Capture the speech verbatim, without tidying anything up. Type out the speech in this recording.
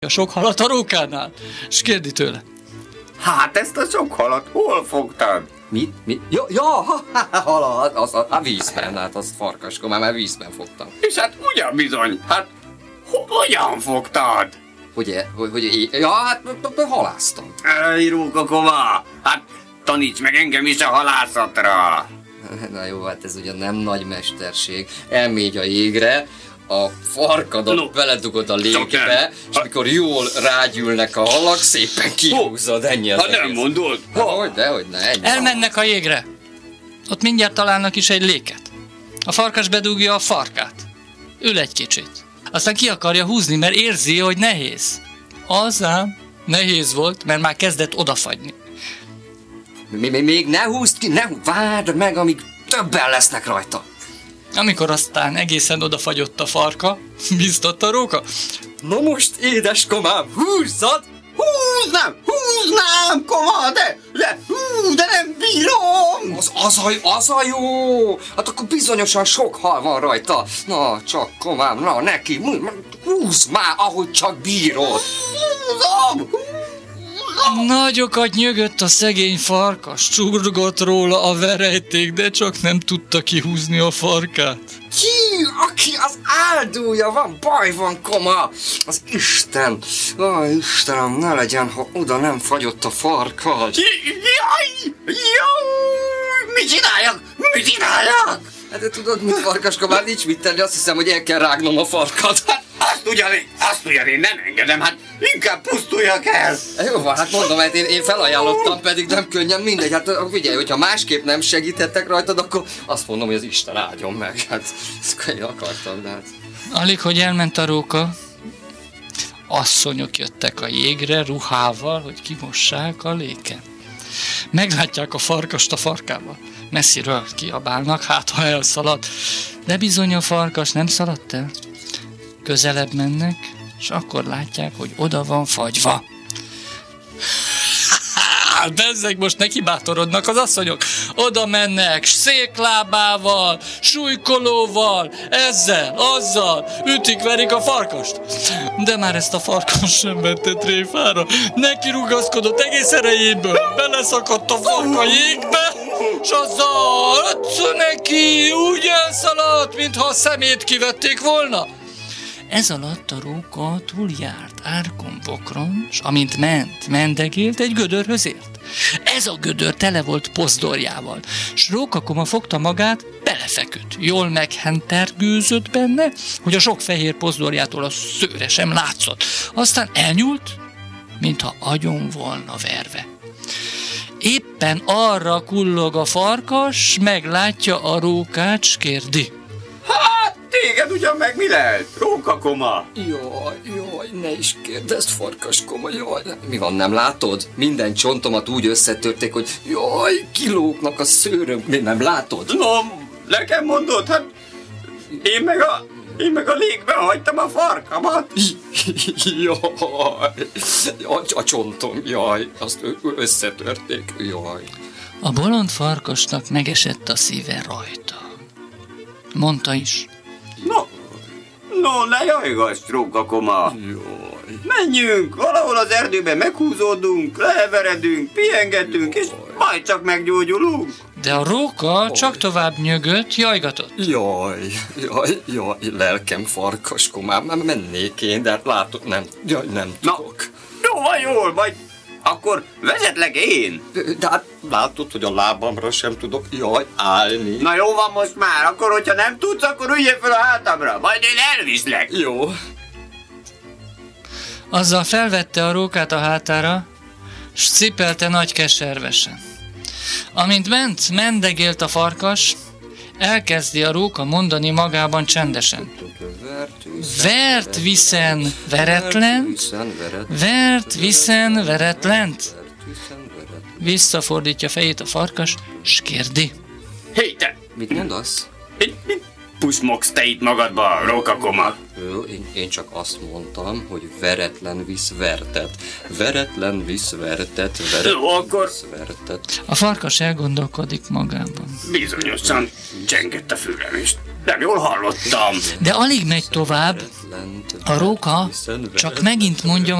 a sok halat a rókánál, és kérdi tőle. Hát ezt a sok halat hol fogtad? Mit? Mi? Ja, ja halat, az a, a vízben, hát az farkaskó, már, már vízben fogtam. És hát ugyan bizony, hát ho- hogyan fogtad? Hogy, hogy, hogy ja, hát halásztam. Ej, rókakoma, hát taníts meg engem is a halászatra. Na jó, hát ez ugyan nem nagy mesterség. Elmégy a jégre, a farkadat no. beledugod a légbe, és ha. mikor jól rágyűlnek a halak, szépen kihúzod, ennyi az. Ha nem mondod. Ha, hogy dehogy ne, ennyi. Elmennek a jégre. Ott mindjárt találnak is egy léket. A farkas bedugja a farkát. Ül egy kicsit. Aztán ki akarja húzni, mert érzi, hogy nehéz. Azám nehéz volt, mert már kezdett odafagyni. Még ne húzd ki, ne húzd, várd meg, amíg többen lesznek rajta. Amikor aztán egészen odafagyott a farka, biztatta a róka. Na most, édeskomám, húzzad! Húznám, húznám, koma, de, de, hú, de nem bírom! Az, az, a, az a jó! Hát akkor bizonyosan sok hal van rajta. Na, csak komám, na neki, húzd már, ahogy csak bírod. Húzom! Nagyokat nyögött a szegény farkas, csurgott róla a verejték, de csak nem tudta kihúzni a farkát. Ki, aki az áldója van, baj van, koma! Az Isten! Ó, Istenem, ne legyen, ha oda nem fagyott a farkas. Jaj! Jaj! Mit csináljak? Mit csináljak? Hát de tudod, mit farkaska, már nincs mit tenni, azt hiszem, hogy el kell rágnom a farkat. Hát azt ugyan, azt ugyan én nem engedem, hát inkább pusztuljak el. Jó van, hát mondom, hát én, én felajánlottam, pedig nem könnyen, mindegy. Hát figyelj, hogyha másképp nem segíthettek rajtad, akkor azt mondom, hogy az Isten áldjon meg. Hát ezt én akartam, de hát... Alig, hogy elment a róka, asszonyok jöttek a jégre ruhával, hogy kimossák a léket. Meglátják a farkast a farkával. Messziről kiabálnak, hát ha elszalad. De bizony a farkas nem szaladt el. Közelebb mennek, és akkor látják, hogy oda van fagyva. Bezzeg, most neki bátorodnak az asszonyok. Oda mennek, széklábával, súlykolóval, ezzel, azzal, ütik, verik a farkast. De már ezt a farkas sem vette tréfára. Neki rugaszkodott egész erejéből, beleszakadt a farka jégbe, és azzal ötször neki úgy elszaladt, mintha a szemét kivették volna. Ez alatt a róka túljárt árkompokron, s amint ment, mendegélt, egy gödörhöz ért. Ez a gödör tele volt pozdorjával, s rókakoma fogta magát, belefeküdt. Jól meghentergőzött benne, hogy a sok fehér pozdorjától a szőre sem látszott. Aztán elnyúlt, mintha agyon volna verve. Éppen arra kullog a farkas, meglátja a rókát, s kérdi. Hát, téged ugyan meg mi lehet, rókakoma? Jaj, jaj, ne is kérdezd, farkaskoma, jaj. Mi van, nem látod? Minden csontomat úgy összetörték, hogy jaj, kilógnak a szőröm. Mi nem látod? No, nekem mondod, hát én meg a... Én meg a légbe hagytam a farkamat. Jaj, a, a csontom, jaj, azt összetörték, jaj. A bolond farkasnak megesett a szíve rajta. Mondta is. No, no, ne jajgass, rókakoma. Jaj. Menjünk, valahol az erdőben meghúzódunk, leheveredünk, pihengetünk, és majd csak meggyógyulunk. De a róka csak tovább nyögött, jajgatott. Jaj, jaj, jaj, lelkem farkaskomám, már mennék én, de hát látod, nem, jaj, nem tudok. Jó, van jól, majd akkor vezetlek én. De hát látod, hogy a lábamra sem tudok, jaj, állni. Na jó van most már, akkor hogyha nem tudsz, akkor üljél fel a hátamra, majd én elviszlek. Jó. Azzal felvette a rókát a hátára, s cipelte nagy keservesen. Amint ment, mendegélt a farkas, elkezdi a róka mondani magában csendesen. Vert viszen veretlent, vert viszen veretlent. Visszafordítja fejét a farkas, s kérdi. Hé, te! Mit mondasz? Mit pusmogsz te itt magadba, rókakoma? Jó, én, én csak azt mondtam, hogy veretlen visz vertet. Veretlen visz vertet, veretlen Jó, akkor... visz vertet. A farkas elgondolkodik magában. Bizonyosan csengett a fülem, és Nem jól hallottam. De alig megy tovább, a róka csak megint mondja